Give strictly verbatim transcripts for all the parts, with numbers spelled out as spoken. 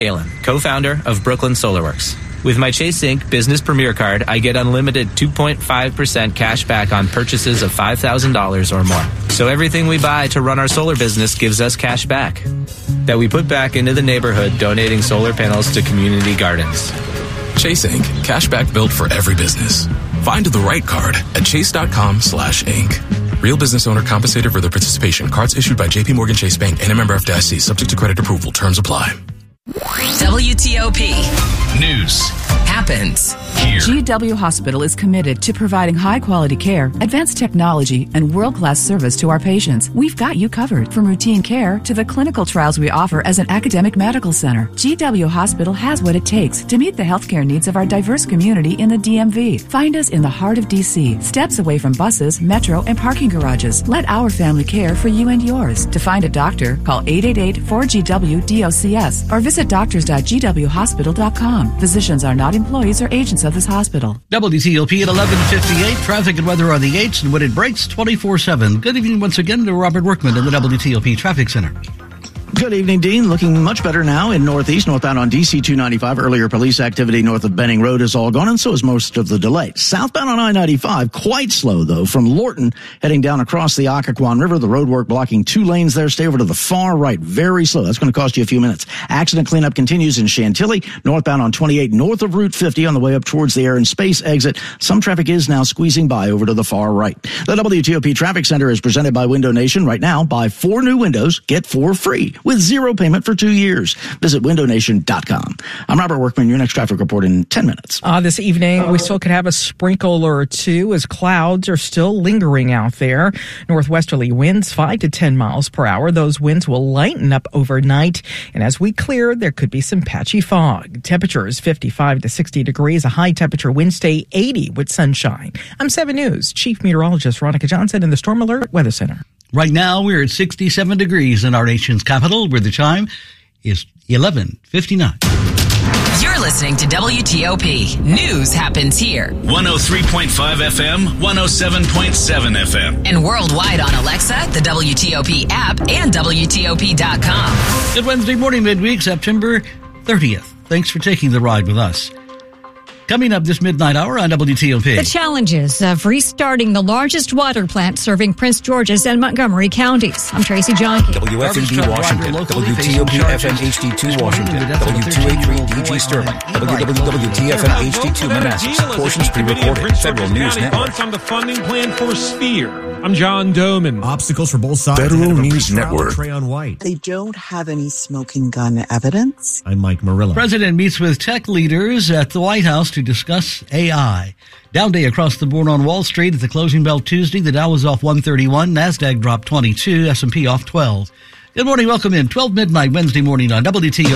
Galen, co-founder of Brooklyn SolarWorks. With my Chase Inc Business Premier Card, I get unlimited two point five percent cash back on purchases of five thousand dollars or more. So everything we buy to run our solar business gives us cash back that we put back into the neighborhood, donating solar panels to community gardens. Chase Inc Cash back built for every business. Find the right card at chase.com slash Inc. Real business owner compensated for their participation. Cards issued by J P Morgan Chase Bank and a member F D I C. Subject to credit approval. Terms apply. W T O P News happens here. G W Hospital is committed to providing high-quality care, advanced technology, and world-class service to our patients. We've got you covered, from routine care to the clinical trials we offer as an academic medical center. G W Hospital has what it takes to meet the healthcare needs of our diverse community in the D M V. Find us in the heart of D C, steps away from buses, metro, and parking garages. Let our family care for you and yours. To find a doctor, call eight eight eight, four G W, D O C S or visit doctors dot g w hospital dot com. Physicians are not employees or agents of this hospital. W T O P at eleven fifty-eight. Traffic and weather on the eights and when it breaks twenty-four seven. Good evening once again to Robert Workman in the W T O P Traffic Center. Good evening, Dean. Looking much better now in Northeast, northbound on D C two ninety-five. Earlier police activity north of Benning Road is all gone, and so is most of the delay. Southbound on I ninety-five, quite slow, though, from Lorton heading down across the Occoquan River. The roadwork blocking two lanes there. Stay over to the far right. Very slow. That's going to cost you a few minutes. Accident cleanup continues in Chantilly, northbound on twenty-eight, north of Route fifty on the way up towards the Air and Space exit. Some traffic is now squeezing by over to the far right. The W T O P Traffic Center is presented by Window Nation. Right now, buy four new windows, get four free with zero payment for two years. Visit window nation dot com. I'm Robert Workman. Your next traffic report in ten minutes. Uh, this evening, we still could have a sprinkle or two as clouds are still lingering out there. Northwesterly winds five to ten miles per hour. Those winds will lighten up overnight. And as we clear, there could be some patchy fog. Temperatures fifty-five to sixty degrees. A high temperature Wednesday, eighty with sunshine. I'm seven News Chief Meteorologist Veronica Johnson in the Storm Alert Weather Center. Right now, we're at sixty-seven degrees in our nation's capital, where the time is eleven fifty-nine. You're listening to W T O P. News happens here. one oh three point five F M, one oh seven point seven F M. And worldwide on Alexa, the W T O P app, and W T O P dot com. Good Wednesday morning, midweek, September thirtieth. Thanks for taking the ride with us. Coming up this midnight hour on W T O P. The challenges of restarting the largest water plant serving Prince George's and Montgomery counties. I'm Tracy Johnke. W F M D Washington, W T O P F M H D two Washington, W two eighty-three D G Sterling, W W W T F M H D two Manassas, portions pre-recorded, Federal News Network. On the funding plan for Sphere. I'm John Doman. Obstacles for both sides. Federal News Network. Treyon White. They don't have any smoking gun evidence. I'm Mike Murillo. President meets with tech leaders at the White House to discuss A I. Down day across the board on Wall Street at the closing bell Tuesday. The Dow was off one thirty-one. NASDAQ dropped twenty-two. S and P off twelve. Good morning. Welcome in. twelve midnight Wednesday morning on W T O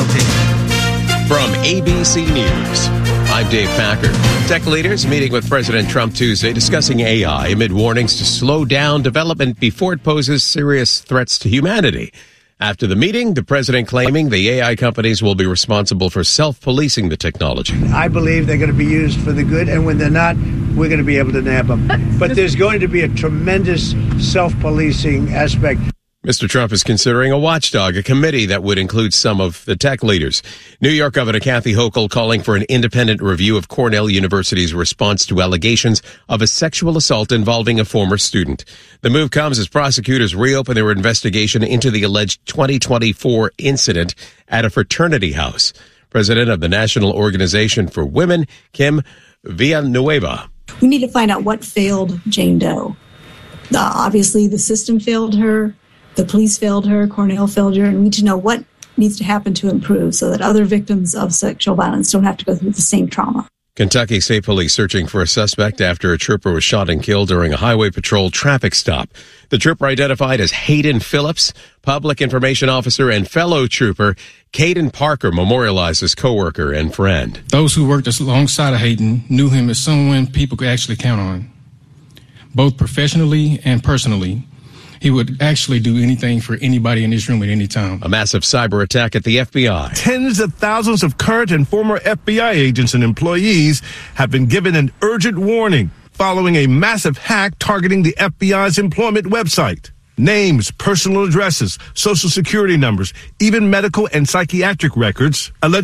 P. From A B C News, I'm Dave Packer. Tech leaders meeting with President Trump Tuesday discussing A I amid warnings to slow down development before it poses serious threats to humanity. After the meeting, the president claiming the A I companies will be responsible for self-policing the technology. I believe they're going to be used for the good, and when they're not, we're going to be able to nab them. But there's going to be a tremendous self-policing aspect. Mister Trump is considering a watchdog, a committee that would include some of the tech leaders. New York Governor Kathy Hochul calling for an independent review of Cornell University's response to allegations of a sexual assault involving a former student. The move comes as prosecutors reopen their investigation into the alleged twenty twenty-four incident at a fraternity house. President of the National Organization for Women, Kim Villanueva. We need to find out what failed Jane Doe. Uh, obviously, the system failed her. The police failed her, Cornell failed her, and we need to know what needs to happen to improve so that other victims of sexual violence don't have to go through the same trauma. Kentucky State Police searching for a suspect after a trooper was shot and killed during a highway patrol traffic stop. The trooper identified as Hayden Phillips, public information officer and fellow trooper Caden Parker memorialized his coworker and friend. Those who worked alongside of Hayden knew him as someone people could actually count on, both professionally and personally. He would actually do anything for anybody in this room at any time. A massive cyber attack at the F B I. Tens of thousands of current and former F B I agents and employees have been given an urgent warning following a massive hack targeting the F B I's employment website. names, personal addresses, social security numbers, even medical and psychiatric records. Alleged